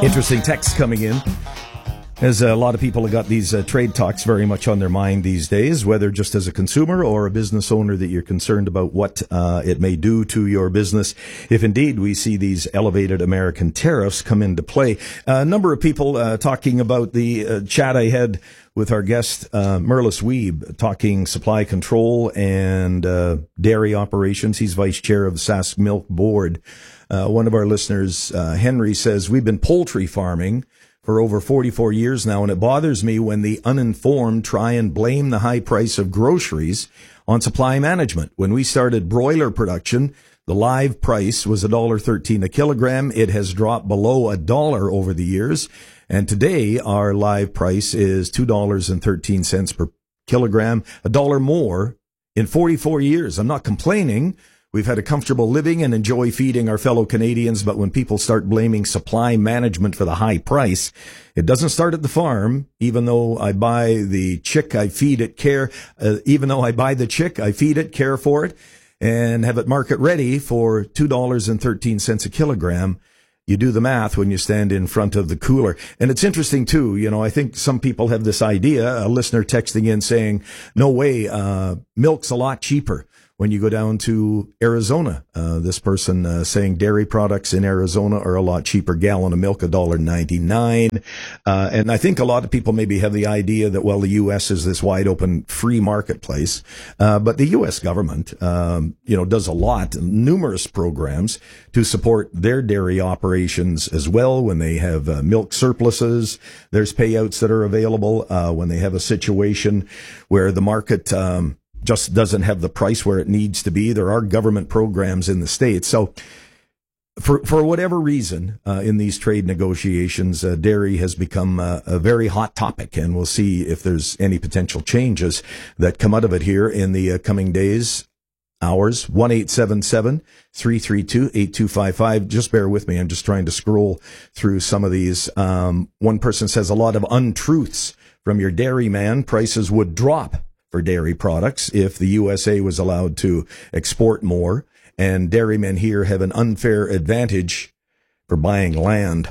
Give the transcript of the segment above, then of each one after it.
Interesting text coming in, as a lot of people have got these trade talks very much on their mind these days, whether just as a consumer or a business owner that you're concerned about what it may do to your business if indeed we see these elevated American tariffs come into play. A number of people talking about the chat I had with our guest, Merlis Wiebe, talking supply control and dairy operations. He's vice chair of the Sask Milk Board. One of our listeners, Henry, says, we've been poultry farming for over 44 years now, and it bothers me when the uninformed try and blame the high price of groceries on supply management. When we started broiler production, the live price was $1.13 a kilogram. It has dropped below $1 over the years, and today our live price is $2.13 per kilogram, $1 more in 44 years. I'm not complaining. We've had a comfortable living and enjoy feeding our fellow Canadians, but when people start blaming supply management for the high price, it doesn't start at the farm. Even though I buy the chick, I feed it, care for it, and have it market ready for $2.13 a kilogram. You do the math when you stand in front of the cooler. And it's interesting too, I think some people have this idea, a listener texting in saying, no way, milk's a lot cheaper when you go down to Arizona. This person saying dairy products in Arizona are a lot cheaper. Gallon of milk, $1.99. And I think a lot of people maybe have the idea that, well, the U.S. is this wide open free marketplace. But the U.S. government, does a lot, numerous programs to support their dairy operations as well. When they have milk surpluses, there's payouts that are available. When they have a situation where the market, just doesn't have the price where it needs to be. There are government programs in the States. So for whatever reason, in these trade negotiations, dairy has become a very hot topic, and we'll see if there's any potential changes that come out of it here in the coming days, hours. 1-877-332-8255. Just bear with me. I'm just trying to scroll through some of these. One person says a lot of untruths from your dairyman. Prices would drop for dairy products if the USA was allowed to export more, and dairymen here have an unfair advantage for buying land.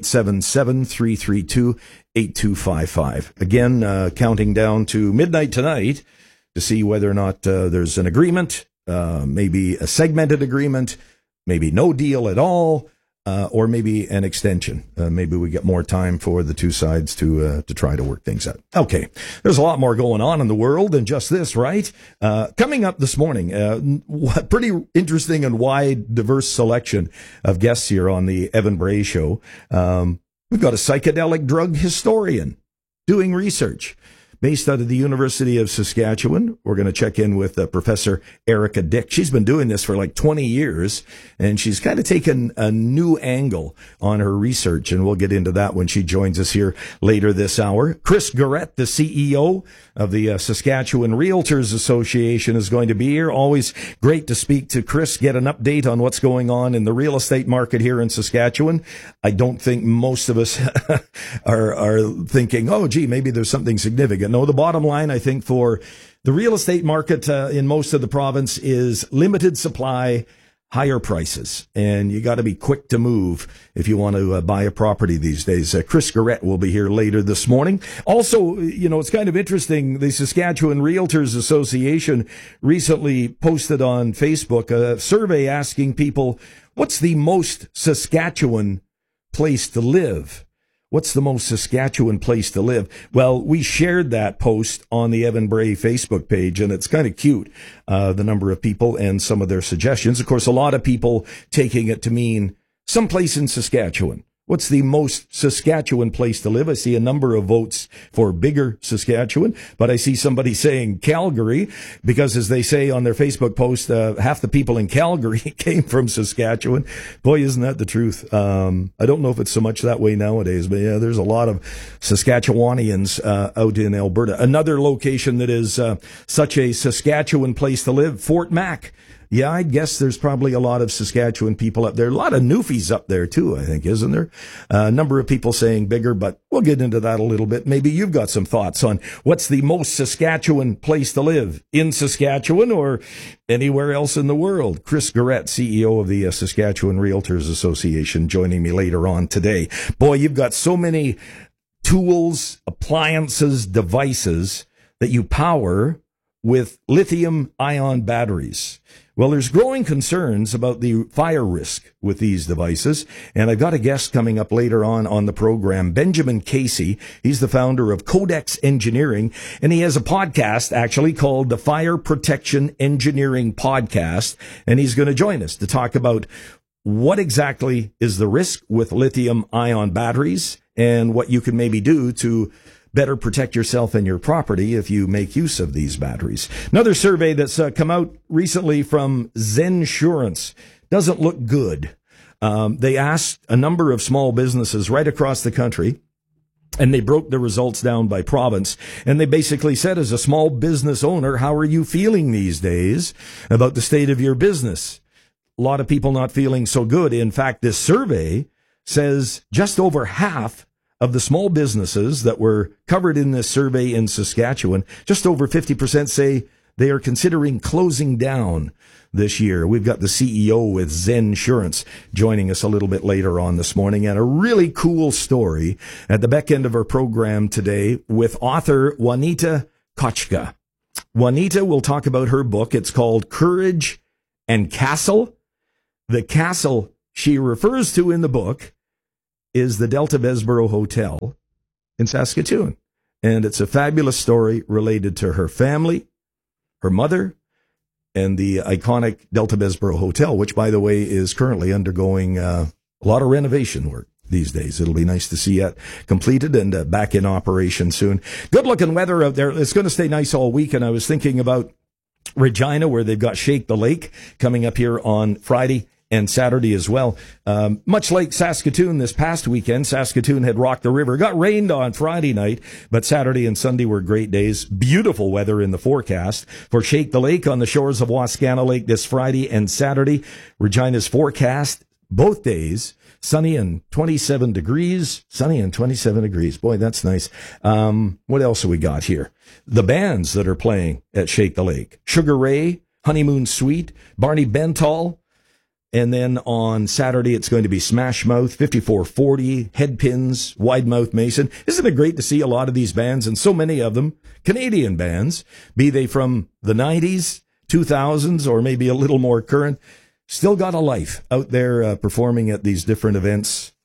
1-877-332-8255. Again, counting down to midnight tonight to see whether or not there's an agreement, maybe a segmented agreement, maybe no deal at all, or maybe an extension. Maybe we get more time for the two sides to try to work things out. Okay, there's a lot more going on in the world than just this, right? Coming up this morning, pretty interesting and wide, diverse selection of guests here on the Evan Bray Show. We've got a psychedelic drug historian doing research based out of the University of Saskatchewan. We're going to check in with Professor Erica Dick. She's been doing this for like 20 years, and she's kind of taken a new angle on her research, and we'll get into that when she joins us here later this hour. Chris Garrett, the CEO of the Saskatchewan Realtors Association, is going to be here. Always great to speak to Chris, get an update on what's going on in the real estate market here in Saskatchewan. I don't think most of us are thinking, oh, gee, maybe there's something significant. No, the bottom line, I think, for the real estate market in most of the province is limited supply, higher prices, and you got to be quick to move if you want to buy a property these days. Chris Garrett will be here later this morning. Also, it's kind of interesting. The Saskatchewan Realtors Association recently posted on Facebook a survey asking people, what's the most Saskatchewan place to live? What's the most Saskatchewan place to live? Well, we shared that post on the Evan Bray Facebook page, and it's kind of cute, the number of people and some of their suggestions. Of course, a lot of people taking it to mean someplace in Saskatchewan. What's the most Saskatchewan place to live? I see a number of votes for bigger Saskatchewan, but I see somebody saying Calgary because, as they say on their Facebook post, half the people in Calgary came from Saskatchewan. Boy, isn't that the truth? I don't know if it's so much that way nowadays, but yeah, there's a lot of Saskatchewanians out in Alberta. Another location that is such a Saskatchewan place to live, Fort Mac. Yeah, I guess there's probably a lot of Saskatchewan people up there. A lot of Newfies up there too, I think, isn't there? A number of people saying bigger, but we'll get into that a little bit. Maybe you've got some thoughts on what's the most Saskatchewan place to live, in Saskatchewan or anywhere else in the world. Chris Garrett, CEO of the Saskatchewan Realtors Association, joining me later on today. Boy, you've got so many tools, appliances, devices that you power with lithium-ion batteries. Well, there's growing concerns about the fire risk with these devices, and I've got a guest coming up later on the program, Benjamin Casey. He's the founder of Codex Engineering, and he has a podcast actually called the Fire Protection Engineering Podcast, and he's going to join us to talk about what exactly is the risk with lithium-ion batteries and what you can maybe do to better protect yourself and your property if you make use of these batteries. Another survey that's come out recently from Zensurance doesn't look good. They asked a number of small businesses right across the country, and they broke the results down by province. And they basically said, as a small business owner, how are you feeling these days about the state of your business? A lot of people not feeling so good. In fact, this survey says just over half of the small businesses that were covered in this survey in Saskatchewan, just over 50% say they are considering closing down this year. We've got the CEO with Zensurance joining us a little bit later on this morning, and a really cool story at the back end of our program today with author Juanita Kochka. Juanita will talk about her book. It's called Courage and Castle. The castle she refers to in the book is the Delta Bessborough Hotel in Saskatoon. And it's a fabulous story related to her family, her mother, and the iconic Delta Bessborough Hotel, which, by the way, is currently undergoing a lot of renovation work these days. It'll be nice to see it completed and back in operation soon. Good-looking weather out there. It's going to stay nice all week, and I was thinking about Regina, where they've got Shake the Lake coming up here on Friday and Saturday as well. Much like Saskatoon this past weekend, Saskatoon had rocked the river. Got rained on Friday night, but Saturday and Sunday were great days. Beautiful weather in the forecast for Shake the Lake on the shores of Wascana Lake this Friday and Saturday. Regina's forecast, both days, sunny and 27 degrees. Sunny and 27 degrees. Boy, that's nice. What else have we got here? The bands that are playing at Shake the Lake. Sugar Ray, Honeymoon Suite, Barney Bentall. And then on Saturday, it's going to be Smash Mouth, 5440, Headpins, Wide Mouth Mason. Isn't it great to see a lot of these bands, and so many of them, Canadian bands, be they from the 90s, 2000s, or maybe a little more current, still got a life out there performing at these different events,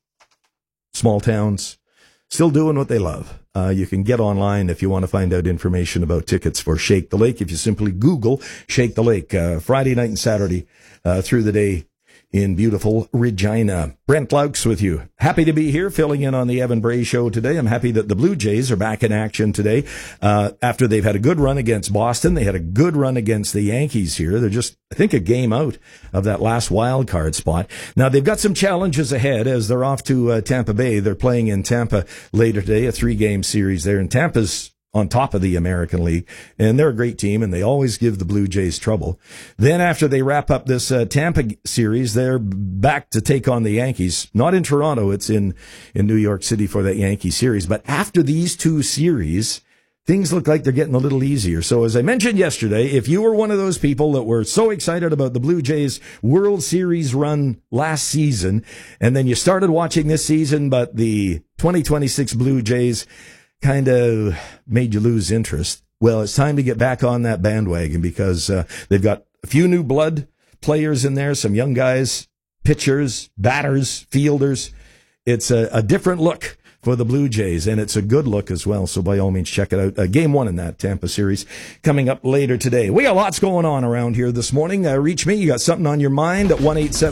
small towns, still doing what they love. You can get online if you want to find out information about tickets for Shake the Lake. If you simply Google Shake the Lake, Friday night and Saturday through the day in beautiful Regina. Brent Laux with you. Happy to be here, filling in on the Evan Bray Show today. I'm happy that the Blue Jays are back in action today. After they've had a good run against Boston, they had a good run against the Yankees here. They're just, I think, a game out of that last wild card spot. Now, they've got some challenges ahead as they're off to Tampa Bay. They're playing in Tampa later today, a 3-game series there. And Tampa's on top of the American League, and they're a great team, and they always give the Blue Jays trouble. Then after they wrap up this Tampa series, they're back to take on the Yankees. Not in Toronto, it's in New York City for that Yankee series. But after these two series, things look like they're getting a little easier. So as I mentioned yesterday, if you were one of those people that were so excited about the Blue Jays World Series run last season, and then you started watching this season, but the 2026 Blue Jays kind of made you lose interest, well, it's time to get back on that bandwagon because they've got a few new blood players in there, some young guys, pitchers, batters, fielders. It's a different look for the Blue Jays, and it's a good look as well, so by all means, check it out. Game 1 in that Tampa series coming up later today. We got lots going on around here this morning. Reach me. You got something on your mind at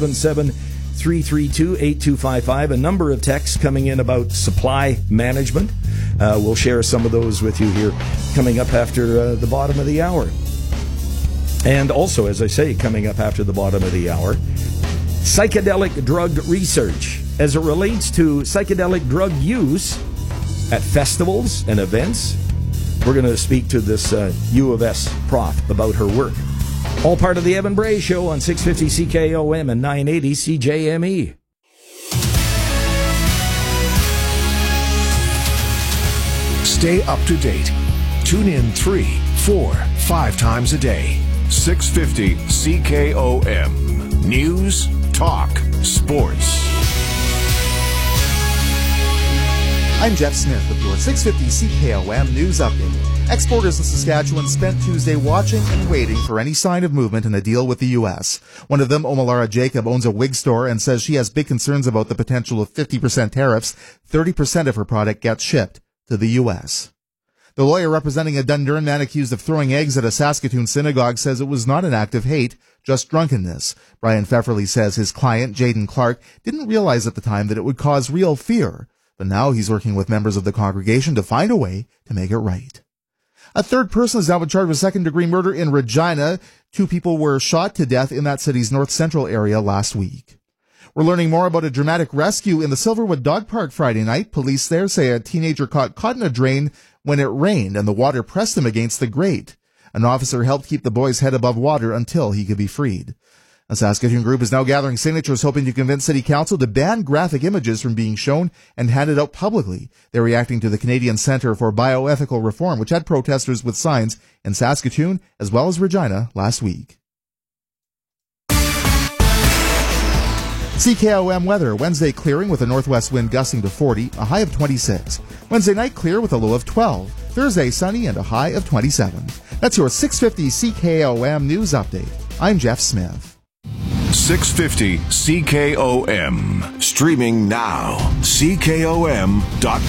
1-877-332-8255. A number of texts coming in about supply management. We'll share some of those with you here coming up after the bottom of the hour. And also, as I say, coming up after the bottom of the hour, psychedelic drug research as it relates to psychedelic drug use at festivals and events. We're going to speak to this U of S prof about her work All part of the Evan Bray Show on 650 CKOM and 980 CJME. Stay up to date. Tune in 3, 4, 5 times a day. 650 CKOM. News, talk, sports. I'm Jeff Smith with your 650 CKOM News Update. Exporters in Saskatchewan spent Tuesday watching and waiting for any sign of movement in a deal with the U.S. One of them, Omalara Jacob, owns a wig store and says she has big concerns about the potential of 50% tariffs. 30% of her product gets shipped to the U.S. The lawyer representing a Dundurn man accused of throwing eggs at a Saskatoon synagogue says it was not an act of hate, just drunkenness. Brian Pfefferly says his client, Jaden Clark, didn't realize at the time that it would cause real fear, but now he's working with members of the congregation to find a way to make it right. A third person is now in charge of second-degree murder in Regina. 2 people were shot to death in that city's north-central area last week. We're learning more about a dramatic rescue in the Silverwood Dog Park Friday night. Police there say a teenager got caught in a drain when it rained and the water pressed him against the grate. An officer helped keep the boy's head above water until he could be freed. A Saskatoon group is now gathering signatures hoping to convince City Council to ban graphic images from being shown and handed out publicly. They're reacting to the Canadian Centre for Bioethical Reform, which had protesters with signs in Saskatoon as well as Regina last week. CKOM weather. Wednesday clearing with a northwest wind gusting to 40, a high of 26. Wednesday night clear with a low of 12. Thursday sunny and a high of 27. That's your 650 CKOM News Update. I'm Jeff Smith. 650 CKOM. Streaming now. CKOM.com.